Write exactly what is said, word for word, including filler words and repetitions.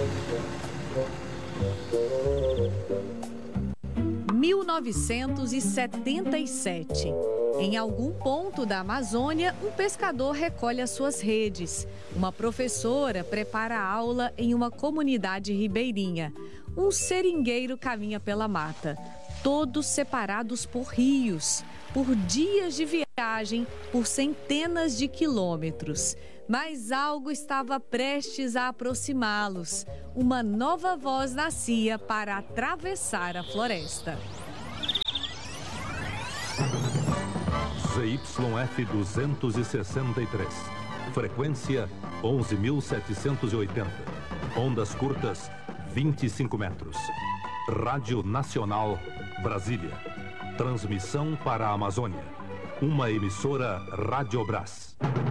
mil novecentos e setenta e sete. Em algum ponto da Amazônia, um pescador recolhe as suas redes. Uma professora prepara a aula em uma comunidade ribeirinha. Um seringueiro caminha pela mata, todos separados por rios, por dias de viagem, por centenas de quilômetros. Mas algo estava prestes a aproximá-los. Uma nova voz nascia para atravessar a floresta. Z Y F duzentos e sessenta e três. Frequência onze mil setecentos e oitenta. Ondas curtas vinte e cinco metros. Rádio Nacional, Brasília. Transmissão para a Amazônia. Uma emissora Rádio Brás.